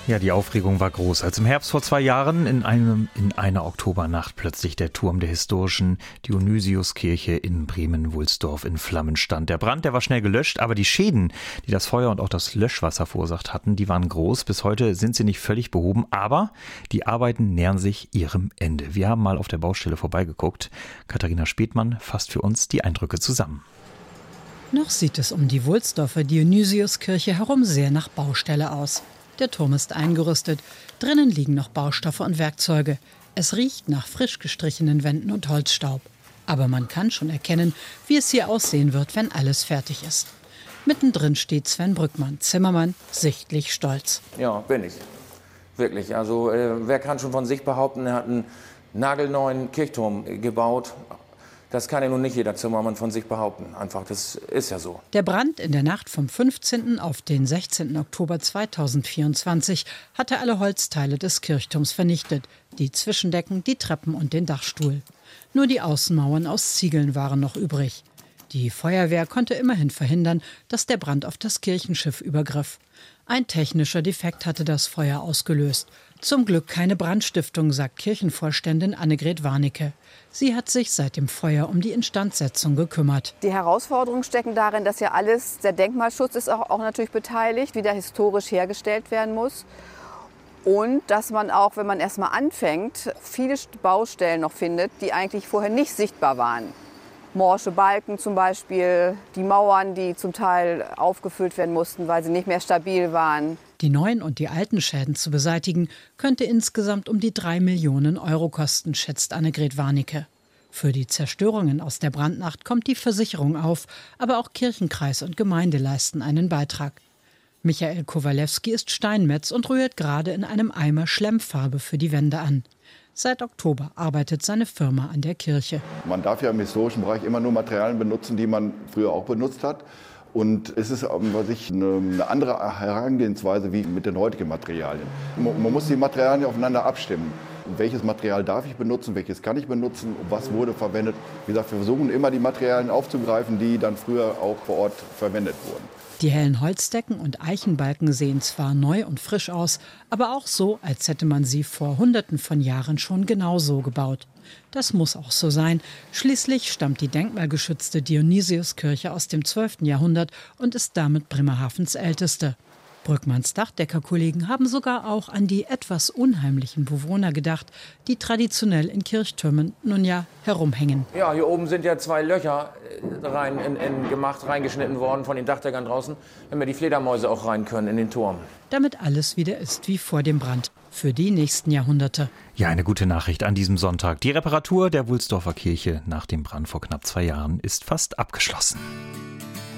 Ja, die Aufregung war groß, als im Herbst vor 2 Jahren in einer Oktobernacht plötzlich der Turm der historischen Dionysiuskirche in Bremen-Wulsdorf in Flammen stand. Der Brand, der war schnell gelöscht, aber die Schäden, die das Feuer und auch das Löschwasser verursacht hatten, die waren groß. Bis heute sind sie nicht völlig behoben, aber die Arbeiten nähern sich ihrem Ende. Wir haben mal auf der Baustelle vorbeigeguckt. Katharina Spethmann fasst für uns die Eindrücke zusammen. Noch sieht es um die Wulsdorfer Dionysiuskirche herum sehr nach Baustelle aus. Der Turm ist eingerüstet. Drinnen liegen noch Baustoffe und Werkzeuge. Es riecht nach frisch gestrichenen Wänden und Holzstaub. Aber man kann schon erkennen, wie es hier aussehen wird, wenn alles fertig ist. Mittendrin steht Sven Brückmann, Zimmermann, sichtlich stolz. Ja, bin ich. Wirklich. Also wer kann schon von sich behaupten, er hat einen nagelneuen Kirchturm gebaut. Das kann ja nun nicht jeder Zimmermann von sich behaupten. Einfach, das ist ja so. Der Brand in der Nacht vom 15. auf den 16. Oktober 2024 hatte alle Holzteile des Kirchturms vernichtet. Die Zwischendecken, die Treppen und den Dachstuhl. Nur die Außenmauern aus Ziegeln waren noch übrig. Die Feuerwehr konnte immerhin verhindern, dass der Brand auf das Kirchenschiff übergriff. Ein technischer Defekt hatte das Feuer ausgelöst. Zum Glück keine Brandstiftung, sagt Kirchenvorständin Annegret Warnecke. Sie hat sich seit dem Feuer um die Instandsetzung gekümmert. Die Herausforderungen stecken darin, dass ja alles, der Denkmalschutz ist auch natürlich beteiligt, wieder historisch hergestellt werden muss. Und dass man auch, wenn man erst mal anfängt, viele Baustellen noch findet, die eigentlich vorher nicht sichtbar waren. Morsche Balken zum Beispiel, die Mauern, die zum Teil aufgefüllt werden mussten, weil sie nicht mehr stabil waren. Die neuen und die alten Schäden zu beseitigen, könnte insgesamt um die 3 Millionen Euro kosten, schätzt Annegret Warnecke. Für die Zerstörungen aus der Brandnacht kommt die Versicherung auf, aber auch Kirchenkreis und Gemeinde leisten einen Beitrag. Michael Kowalewski ist Steinmetz und rührt gerade in einem Eimer Schlemmfarbe für die Wände an. Seit Oktober arbeitet seine Firma an der Kirche. Man darf ja im historischen Bereich immer nur Materialien benutzen, die man früher auch benutzt hat. Und es ist eine andere Herangehensweise wie mit den heutigen Materialien. Man muss die Materialien aufeinander abstimmen. Welches Material darf ich benutzen, welches kann ich benutzen, was wurde verwendet. Wie gesagt, wir versuchen immer die Materialien aufzugreifen, die dann früher auch vor Ort verwendet wurden. Die hellen Holzdecken und Eichenbalken sehen zwar neu und frisch aus, aber auch so, als hätte man sie vor Hunderten von Jahren schon genau so gebaut. Das muss auch so sein. Schließlich stammt die denkmalgeschützte Dionysiuskirche aus dem 12. Jahrhundert und ist damit Bremerhavens älteste. Brückmanns Dachdeckerkollegen haben sogar auch an die etwas unheimlichen Bewohner gedacht, die traditionell in Kirchtürmen nun ja herumhängen. Ja, hier oben sind ja 2 Löcher reingeschnitten worden von den Dachdeckern draußen, damit die Fledermäuse auch rein können in den Turm. Damit alles wieder ist wie vor dem Brand. Für die nächsten Jahrhunderte. Ja, eine gute Nachricht an diesem Sonntag. Die Reparatur der Wulsdorfer Kirche nach dem Brand vor knapp 2 Jahren ist fast abgeschlossen.